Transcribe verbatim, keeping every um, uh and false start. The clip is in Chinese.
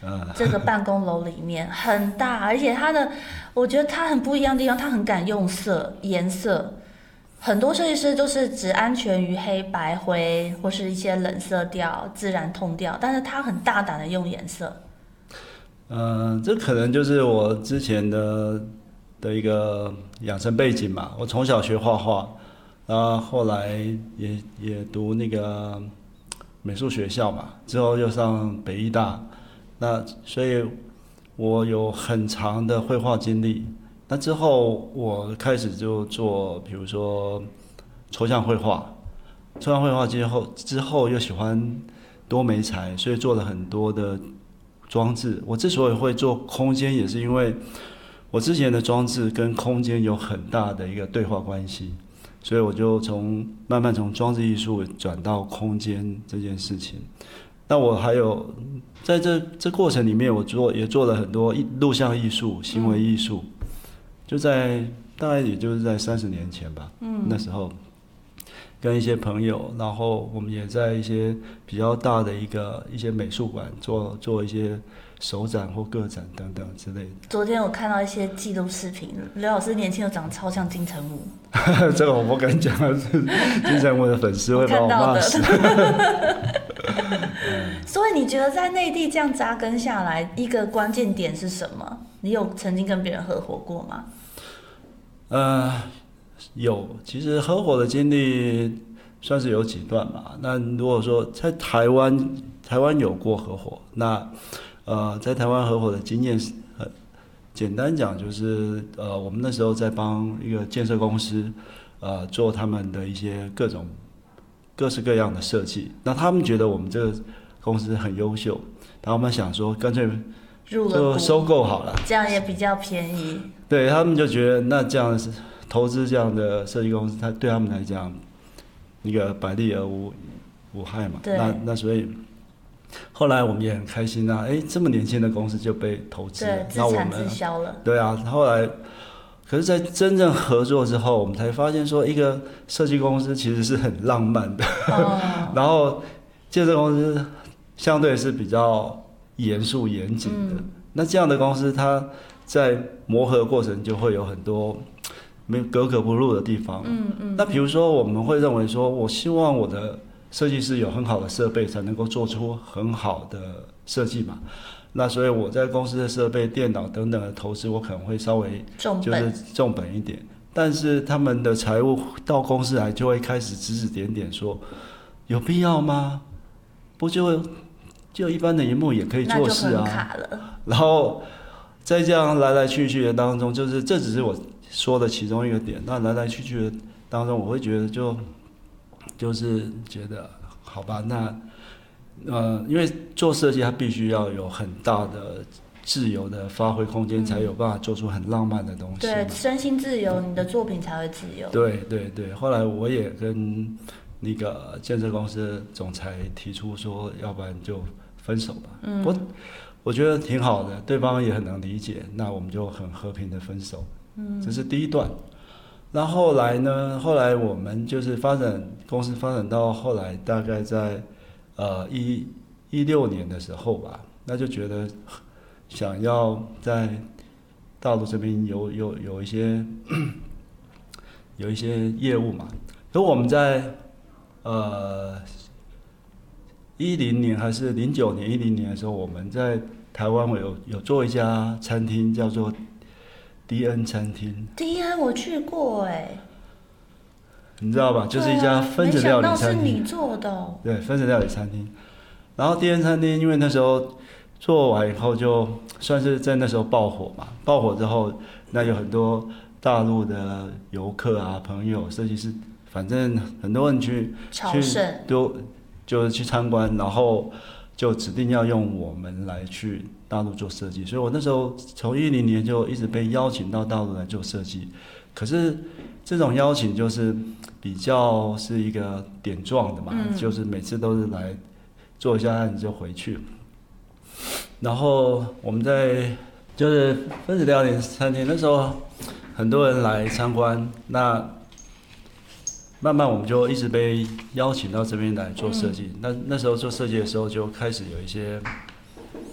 这个办公楼里面很大，而且它的，我觉得它很不一样的地方，它很敢用色颜色。很多设计师都是只安全于黑白灰或是一些冷色调、自然通调，但是他很大胆的用颜色。 嗯、呃，这可能就是我之前的的一个养成背景嘛。我从小学画画，然后后来也也读那个美术学校嘛，之后又上北艺大，那所以我有很长的绘画经历。那之后我开始就做，比如说抽象绘画，抽象绘画之后之后又喜欢多媒材，所以做了很多的装置。我之所以会做空间，也是因为我之前的装置跟空间有很大的一个对话关系，所以我就从慢慢从装置艺术转到空间这件事情。那我还有在这这过程里面，我做也做了很多录像艺术、行为艺术。嗯，就在大概也就是在三十年前吧，嗯，那时候跟一些朋友，然后我们也在一些比较大的一个一些美术馆做做一些手展或个展等等之类的。 昨天我看到一些纪录视频，刘老师年轻的长得超像金城武。 这个我不敢讲，金城武的粉丝会把我骂死。 所以你觉得在内地这样扎根下来，一个关键点是什么？你有曾经跟别人合伙过吗？ 呃，有，其实合伙的经历算是有几段嘛。那如果说在台湾，台湾有过合伙，那呃，在台湾合伙的经验，呃，简单讲就是呃，我们那时候在帮一个建设公司，呃，做他们的一些各种各式各样的设计。那他们觉得我们这个公司很优秀，然后我们想说干脆就收购好了， 这样也比较便宜。 对，他们就觉得那这样是投资这样的设计公司，它对他们来讲，一个百利而无无害嘛。那那所以后来我们也很开心啊，哎，这么年轻的公司就被投资了， 对，自产自销了。 对啊，后来可是，在真正合作之后，我们才发现说，一个设计公司其实是很浪漫的，哦、然后建设公司相对是比较严肃严谨的。嗯、那这样的公司，它在磨合过程就会有很多没有格格不入的地方。嗯嗯。那比如说，我们会认为说，我希望我的设计师有很好的设备，才能够做出很好的设计嘛。那所以我在公司的设备、电脑等等的投资，我可能会稍微就是重本一点。但是他们的财务到公司来，就会开始指指点点说，有必要吗？不就就一般的萤幕也可以做事啊。 那就很卡了。 然后在这样来来去去的当中，就是这只是我说的其中一个点。那来来去去的当中，我会觉得就就是觉得好吧，那。呃，因为做设计，它必须要有很大的自由的发挥空间，嗯、才有办法做出很浪漫的东西。 对，身心自由，你的作品才会自由。 对对对，后来我也跟那个建设公司的总裁提出说，要不然就分手吧。嗯，我我觉得挺好的，对方也很能理解，那我们就很和平的分手。嗯，这是第一段。那后来呢？后来我们就是发展公司发展到后来，大概在。呃，一一六年的时候吧，那就觉得想要在大陆这边有有有一些有一些业务嘛。可我们在呃一零年还是零九年、一零年的时候，我们在台湾有有做一家餐厅，叫做 D N 餐厅。 D N 我去过哎、欸。 你知道吧？就是一家分子料理餐厅。 没想到是你做的、哦。 对，分子料理餐厅。然后 D N 餐厅，因为那时候做完以后，就算是在那时候爆火嘛。爆火之后，那有很多大陆的游客啊、朋友、设计师，反正很多人去去都就是去参观，然后就指定要用我们来去大陆做设计。所以我那时候从一零年就一直被邀请到大陆来做设计。可是这种邀请就是比较是一个点状的嘛，嗯、就是每次都是来做一下案子就回去。然后我们在就是分子料理餐厅那时候很多人来参观，那慢慢我们就一直被邀请到这边来做设计。嗯、那那时候做设计的时候就开始有一些